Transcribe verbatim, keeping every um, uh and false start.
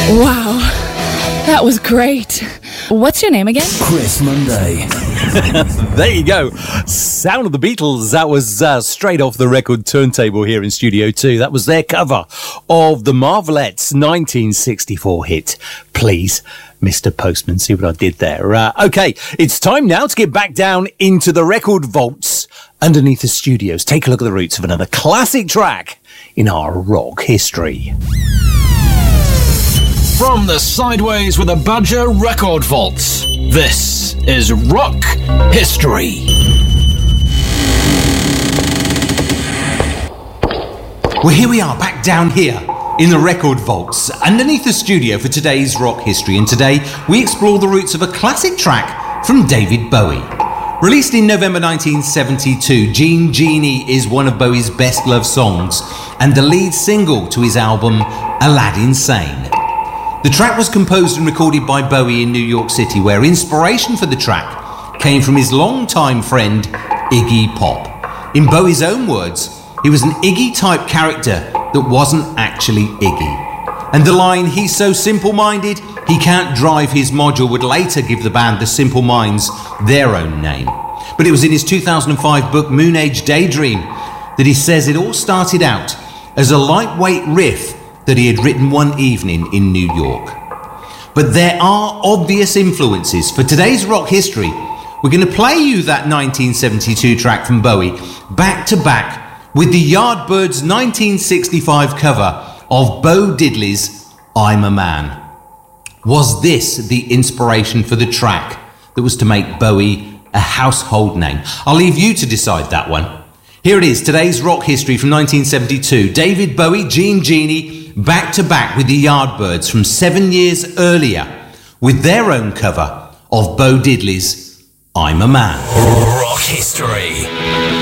Wow, that was great. What's your name again? Chris Monday. There you go. Sound of the Beatles. That was uh, straight off the record turntable here in Studio two. That was their cover of the Marvelettes' nineteen sixty-four hit, Please, Mister Postman. See what I did there? Uh, okay, it's time now to get back down into the record vaults underneath the studios. Take a look at the roots of another classic track in our rock history. From the Sideways with a Badger record vaults, this is Rock History. Well, here we are, back down here in the record vaults, underneath the studio for today's rock history. And today, we explore the roots of a classic track from David Bowie. Released in November nineteen seventy-two, Jean Genie is one of Bowie's best-loved songs and the lead single to his album Aladdin Sane. The track was composed and recorded by Bowie in New York City, where inspiration for the track came from his longtime friend Iggy Pop. In Bowie's own words, he was an Iggy-type character that wasn't actually Iggy. And the line, "He's so simple-minded, he can't drive his module," would later give the band, the Simple Minds, their own name. But it was in his two thousand five book Moon Age Daydream that he says it all started out as a lightweight riff that he had written one evening in New York. But there are obvious influences. For today's rock history, we're going to play you that nineteen seventy-two track from Bowie back to back with the Yardbirds' nineteen sixty-five cover of Bo Diddley's I'm a Man. Was this the inspiration for the track that was to make Bowie a household name? I'll leave you to decide that one. Here it is, today's rock history from nineteen seventy-two. David Bowie, Jean Genie, back to back with the Yardbirds from seven years earlier with their own cover of Bo Diddley's I'm a Man. Rock History.